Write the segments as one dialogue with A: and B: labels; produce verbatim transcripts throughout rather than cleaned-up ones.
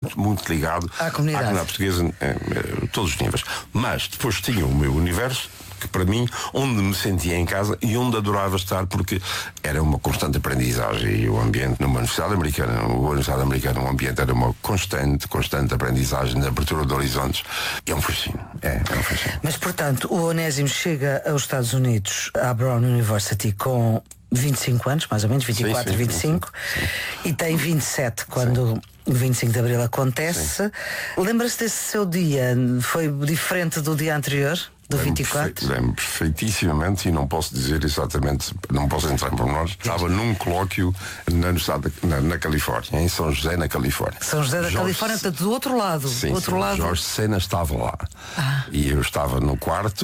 A: muito, muito ligado
B: à comunidade,
A: à comunidade portuguesa, em, em todos os níveis. Mas depois tinha o meu universo, que para mim, onde me sentia em casa e onde adorava estar, porque era uma constante aprendizagem. E o ambiente numa universidade americana, uma universidade americana, o ambiente era uma constante, constante aprendizagem, de abertura de horizontes. É um fascínio. É, é um fascínio.
B: Mas, portanto, o Onésimo chega aos Estados Unidos, à Brown University, com vinte e cinco anos, mais ou menos, vinte e quatro, sim, sim, vinte e cinco, sim, sim. E tem vinte e sete quando sim. o vinte e cinco de Abril acontece. Lembra-se desse seu dia? Foi diferente do dia anterior? Do vinte e quatro?
A: Lembro perfeitíssimamente e não posso dizer exatamente, não posso entrar em pormenores. Estava num colóquio na, na, na Califórnia, em São José, na Califórnia.
B: São José da
A: Jorge,
B: Califórnia, portanto, do outro lado.
A: Sim,
B: outro
A: sim,
B: lado.
A: Jorge Sena estava lá.
B: Ah.
A: E eu estava no quarto,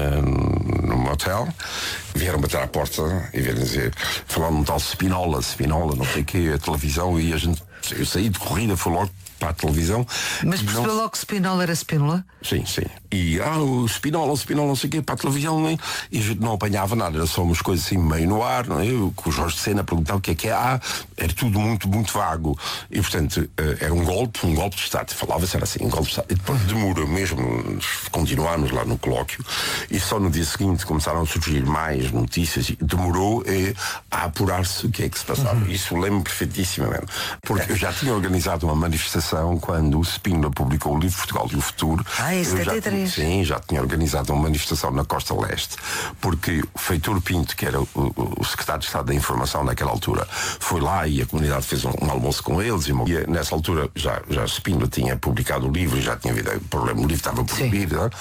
A: um, num motel. Vieram bater à porta e vieram dizer, falaram um tal Spinola, Spinola, não sei o quê, a televisão, e a gente, eu saí de corrida, fui logo para a televisão.
B: Mas percebeu não... logo que Spinola era Spinola?
A: Sim, sim. E ah, o Spinola, o Spinola, não sei o quê, para a televisão, nem... e a gente não apanhava nada, era só umas coisas assim meio no ar, não é? Eu, com o Jorge Sena perguntava o que é que é, ah, era tudo muito, muito vago. E portanto, era um golpe, um golpe de Estado. Falava-se era assim, um golpe de Estado. E depois demorou mesmo, continuámos lá no colóquio, e só no dia seguinte começaram a surgir mais notícias, e demorou eh, a apurar-se o que é que se passava. Uhum. Isso lembro perfeitíssimamente. Porque eu já tinha organizado uma manifestação quando o Spínola publicou o livro Portugal e o Futuro.
B: Ah, em setenta e três.
A: Já, sim, já tinha organizado uma manifestação na Costa Leste, porque o Feitor Pinto, que era o, o, o secretário de Estado da Informação naquela altura, foi lá e a comunidade fez um, um almoço com eles, e, e nessa altura já, já Spínola tinha publicado o livro e já tinha havido problema, o livro estava proibido, né?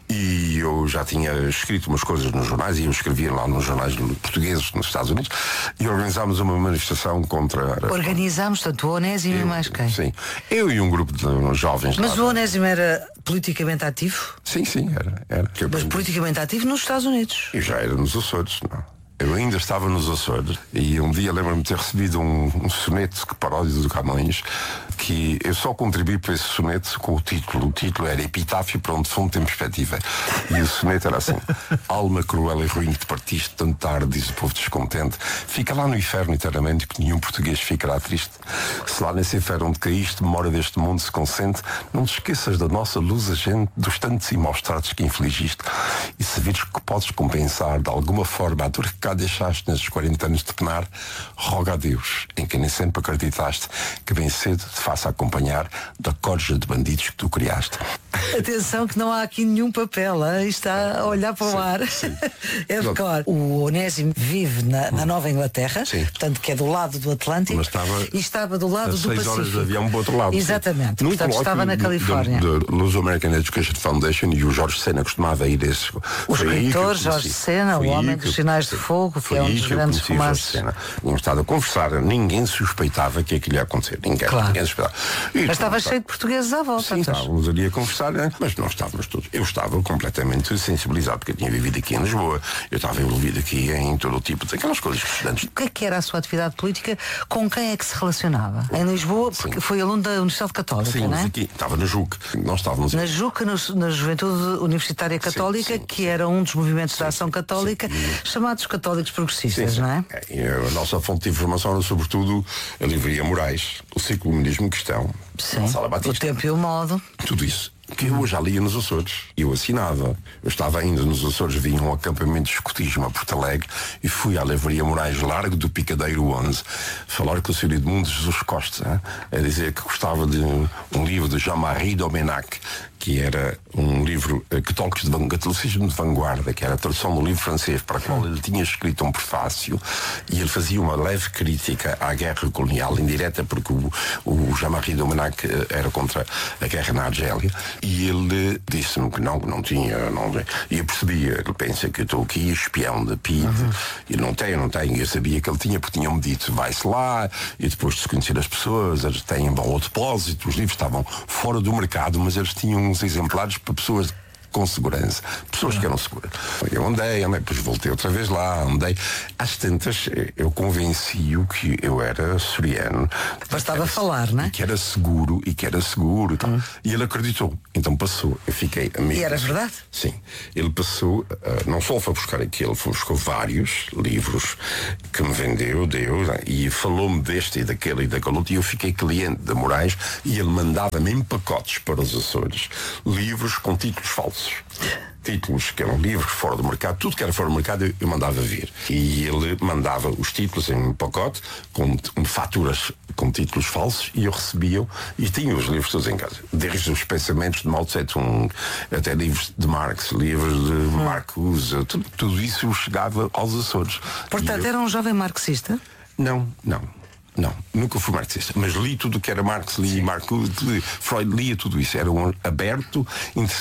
A: E eu já tinha escrito umas coisas nos jornais, e eu escrevia lá nos jornais portugueses nos Estados Unidos, e organizámos uma manifestação contra...
B: Organizámos, tanto o Onésimo e mais quem?
A: Sim, eu e um grupo de jovens.
B: Mas
A: lá,
B: o Onésimo era politicamente ativo?
A: Sim, sim, era. era.
B: Mas politicamente ativo nos Estados Unidos?
A: Eu já era nos Açores, não. Eu ainda estava nos Açores e um dia lembro-me de ter recebido um, um soneto que paródia do Camões, que eu só contribuí para esse soneto com o título. O título era Epitáfio para um defunto em perspectiva. E o soneto era assim: alma cruel e ruim que te partiste tanto tarde, diz o povo descontente, fica lá no inferno eternamente, que nenhum português ficará triste. Se lá nesse inferno onde caíste, memória deste mundo se consente, não te esqueças da nossa luz agente, dos tantos e maus tratos que infligiste. E se vires que podes compensar de alguma forma a dor que cá deixaste nesses quarenta anos de penar, roga a Deus, em quem nem sempre acreditaste, que bem cedo te faça acompanhar da corja de bandidos que tu criaste.
B: Atenção que não há aqui nenhum papel, hein? Está a olhar para o ar. Sim. É de cor. O Onésimo vive na, na Nova Inglaterra, sim, portanto que é do lado do Atlântico, mas estava e estava do lado do Pacífico.
A: Horas de avião para o outro lado.
B: Exatamente, portanto estava na Califórnia.
A: Da Luso American Education Foundation, e o Jorge Sena costumava ir esse.
B: O escritor Jorge Sena, o homem dos sinais de fogo, que é um dos grandes romances.
A: Tínhamos estado a conversar, ninguém suspeitava que aquilo ia acontecer. Ninguém,
B: claro.
A: ninguém suspeitava. E
B: mas estava cheio de portugueses à volta.
A: Sim, estávamos ali a conversar, mas não estávamos todos. Eu estava completamente sensibilizado, porque eu tinha vivido aqui em Lisboa, eu estava envolvido aqui em todo o tipo de aquelas coisas que estudantes.
B: O que é que era a sua atividade política? Com quem é que se relacionava? Em Lisboa, porque sim, foi aluno da Universidade Católica,
A: sim,
B: não é?
A: Aqui, estava na JUC. Nós estávamos
B: na JUC, no, na Juventude Universitária Católica, sim, sim, que era um dos movimentos sim, da ação católica, sim, chamados católicos progressistas, sim, sim, não é?
A: é? A nossa fonte de informação era sobretudo a Livraria Moraes, o Ciclo Humanismo Cristão,
B: sim, o Tempo e o Modo.
A: Tudo isso. Que eu já lia nos Açores. Eu assinava. Eu estava ainda nos Açores, vinha um acampamento de escotismo a Porto Alegre e fui à Livraria Moraes, Largo do Picadeiro onze, falar com o senhor Edmundo Jesus Costa, a dizer que gostava de um livro de Jean-Marie Domenac, que era um livro uh, católicos de van, catolicismo de vanguarda, que era a tradução do livro francês, para o qual ele tinha escrito um prefácio, e ele fazia uma leve crítica à guerra colonial indireta, porque o, o Jean-Marie Domenac uh, era contra a guerra na Argélia, e ele disse-me que não, que não tinha, não, e eu percebia, ele pensa que eu estou aqui espião de Pete, uhum, e não tenho, não tenho, eu sabia que ele tinha, porque tinham-me dito, vai-se lá, e depois de se conhecer as pessoas, eles têm bom depósito, os livros estavam fora do mercado, mas eles tinham uns exemplares para pessoas com segurança. Pessoas que eram seguras. Eu andei, andei, depois voltei outra vez lá, andei. Às tantas, eu convenci-o que eu era açoriano.
B: Bastava
A: era,
B: falar, não é?
A: E que era seguro, e que era seguro. Hum. E ele acreditou. Então passou. Eu fiquei amigo.
B: E era verdade?
A: Sim. Ele passou, uh, não só foi buscar aquilo, foi buscar vários livros que me vendeu, deu, né? E falou-me deste e daquele e daquele outro. E eu fiquei cliente da Moraes e ele mandava-me em pacotes para os Açores livros com títulos falsos. Títulos que eram livros fora do mercado, tudo que era fora do mercado eu, eu mandava vir. E ele mandava os títulos em um pacote com, com faturas com títulos falsos e eu recebia e tinha os livros todos em casa. Desde os pensamentos de Mao Tse Tung até livros de Marx, livros de hum. Marcuse, tudo, tudo isso chegava aos Açores.
B: Portanto,
A: eu...
B: era um jovem marxista?
A: Não, não. Não, nunca fui marxista, mas li tudo o que era Marx, li Marcuse, li Freud, lia tudo isso. Era um aberto, interessante.